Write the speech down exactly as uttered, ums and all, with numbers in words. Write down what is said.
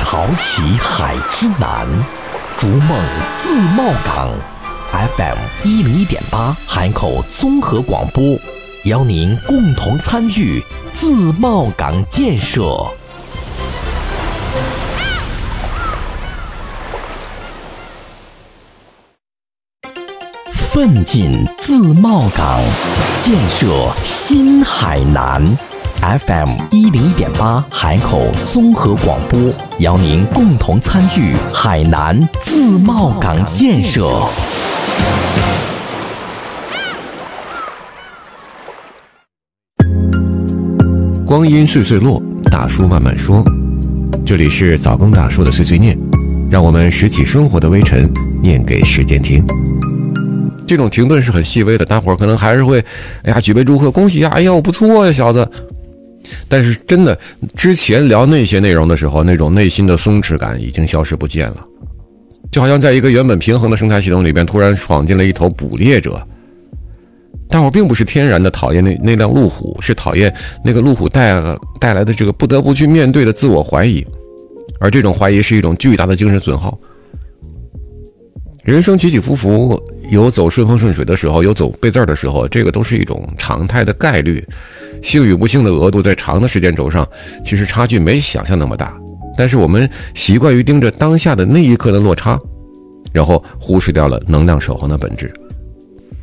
淘起海之南，逐梦自贸港。F M 一零一点八海口综合广播，邀您共同参与自贸港建设。奋进自贸港，建设新海南。F M 一零一点八海口综合广播，邀您共同参与海南自贸港建设。 光阴岁岁落，大叔慢慢说。这里是早更大叔的碎碎念，让我们拾起生活的微尘，念给时间听。这种停顿是很细微的，大伙儿可能还是会，哎呀，举杯祝贺，恭喜呀，哎呦，不错呀，小子。但是真的，之前聊那些内容的时候，那种内心的松弛感已经消失不见了，就好像在一个原本平衡的生态系统里边，突然闯进了一头捕猎者。大伙并不是天然的讨厌那那辆路虎，是讨厌那个路虎带带来的这个不得不去面对的自我怀疑，而这种怀疑是一种巨大的精神损耗。人生起起伏伏，有走顺风顺水的时候，有走背字的时候，这个都是一种常态的概率。幸与不幸的额度在长的时间轴上，其实差距没想象那么大，但是我们习惯于盯着当下的那一刻的落差，然后忽视掉了能量守恒的本质。